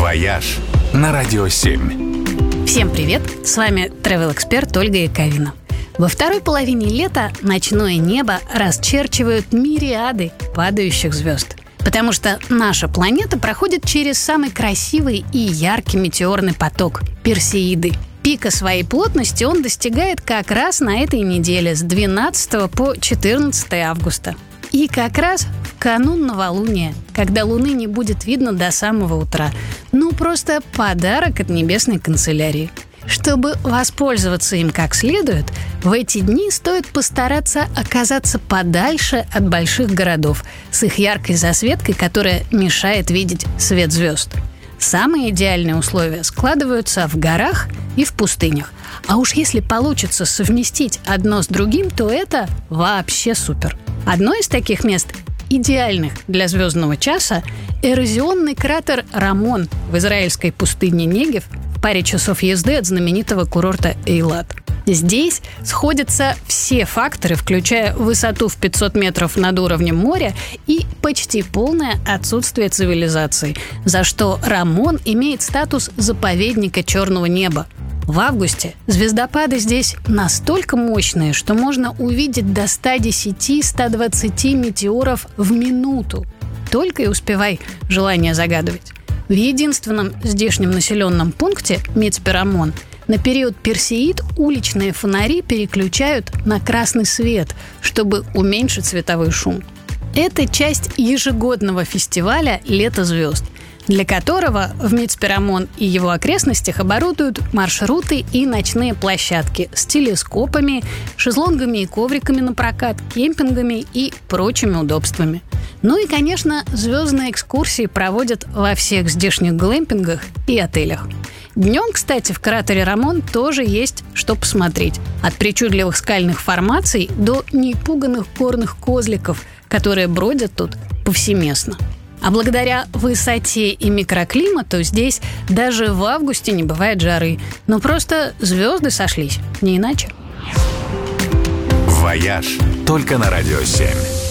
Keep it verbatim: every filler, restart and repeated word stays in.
«Вояж» на Радио семь. Всем привет! С вами travel-эксперт Ольга Яковина. Во второй половине лета ночное небо расчерчивают мириады падающих звезд. Потому что наша планета проходит через самый красивый и яркий метеорный поток – Персеиды. Пика своей плотности он достигает как раз на этой неделе с двенадцатого по четырнадцатое августа. И как раз в канун новолуния, когда Луны не будет видно до самого утра. Ну, просто подарок от небесной канцелярии. Чтобы воспользоваться им как следует, в эти дни стоит постараться оказаться подальше от больших городов с их яркой засветкой, которая мешает видеть свет звезд. Самые идеальные условия складываются в горах и в пустынях. А уж если получится совместить одно с другим, то это вообще супер. Одно из таких мест, идеальных для звездного часа, эрозионный кратер Рамон в израильской пустыне Негев в паре часов езды от знаменитого курорта Эйлат. Здесь сходятся все факторы, включая высоту в пятьсот метров над уровнем моря и почти полное отсутствие цивилизации, за что Рамон имеет статус заповедника черного неба. В августе звездопады здесь настолько мощные, что можно увидеть до сто десять - сто двадцать метеоров в минуту. Только и успевай желание загадывать. В единственном здешнем населенном пункте Мицпе-Рамон на период Персеид уличные фонари переключают на красный свет, чтобы уменьшить световой шум. Это часть ежегодного фестиваля «Лето звезд», для которого в Мицпе-Рамон и его окрестностях оборудуют маршруты и ночные площадки с телескопами, шезлонгами и ковриками на прокат, кемпингами и прочими удобствами. Ну и, конечно, звездные экскурсии проводят во всех здешних глэмпингах и отелях. Днем, кстати, в кратере Рамон тоже есть что посмотреть. От причудливых скальных формаций до непуганных горных козликов, которые бродят тут повсеместно. А благодаря высоте и микроклимату здесь даже в августе не бывает жары. Ну просто звезды сошлись, не иначе. «Вояж» только на Радио семь.